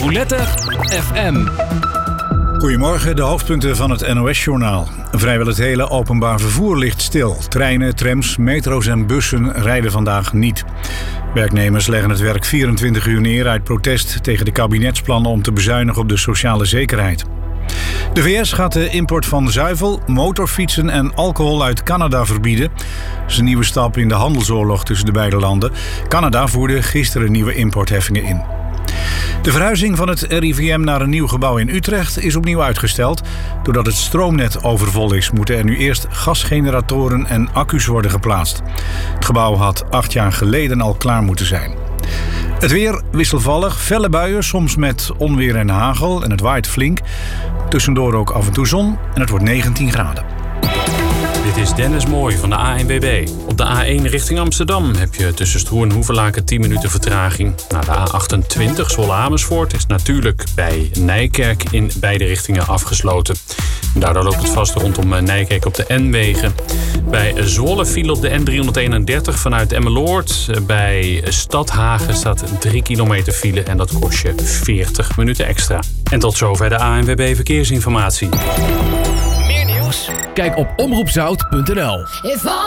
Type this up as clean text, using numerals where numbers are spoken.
Roulette FM. Goedemorgen, de hoofdpunten van het NOS-journaal. Vrijwel het hele openbaar vervoer ligt stil. Treinen, trams, metro's en bussen rijden vandaag niet. Werknemers leggen het werk 24 uur neer uit protest tegen de kabinetsplannen om te bezuinigen op de sociale zekerheid. De VS gaat de import van zuivel, motorfietsen en alcohol uit Canada verbieden. Dat is een nieuwe stap in de handelsoorlog tussen de beide landen. Canada voerde gisteren nieuwe importheffingen in. De verhuizing van het RIVM naar een nieuw gebouw in Utrecht is opnieuw uitgesteld. Doordat het stroomnet overvol is, moeten er nu eerst gasgeneratoren en accu's worden geplaatst. Het gebouw had 8 jaar geleden al klaar moeten zijn. Het weer wisselvallig, felle buien, soms met onweer en hagel en het waait flink. Tussendoor ook af en toe zon en het wordt 19 graden. Dit is Dennis Mooij van de ANWB. Op de A1 richting Amsterdam heb je tussen Stroe en Hoevelaken 10 minuten vertraging. Naar de A28 Zwolle-Amersfoort is natuurlijk bij Nijkerk in beide richtingen afgesloten. Daardoor loopt het vast rondom Nijkerk op de N-wegen. Bij Zwolle viel op de N331 vanuit Emmeloord. Bij Stadhagen staat 3 kilometer file en dat kost je 40 minuten extra. En tot zover de ANWB Verkeersinformatie. Kijk op omroepzout.nl.